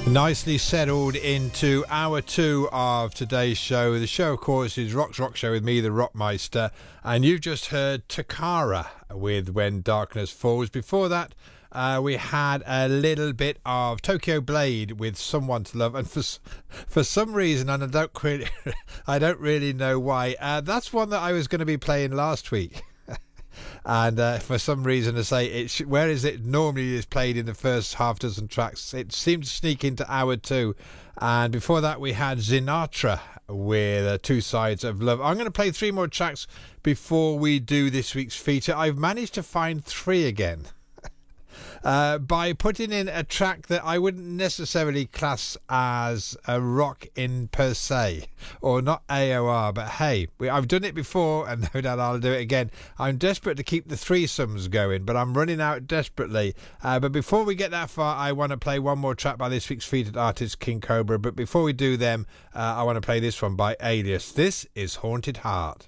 Nicely settled into hour two of today's show. The show, of course, is Rock's Rock Show with me, the Rockmeister, and you've just heard Takara with When Darkness Falls. Before that, we had a little bit of Tokyo Blade with Someone to Love, and for some reason, and I don't really know why, that's one that I was going to be playing last week. And for some reason, to say whereas it normally is played in the first half dozen tracks, it seemed to sneak into hour two. And before that, we had Sinatra with Two Sides of Love. I'm going to play three more tracks before we do this week's feature. I've managed to find three again. By putting in a track that I wouldn't necessarily class as a rock in per se, or not AOR, but hey, I've done it before and no doubt I'll do it again. I'm desperate to keep the threesomes going, but I'm running out desperately. But before we get that far, I want to play one more track by this week's featured artist, King Cobra. But before we do them, I want to play this one by Alias. This is Haunted Heart.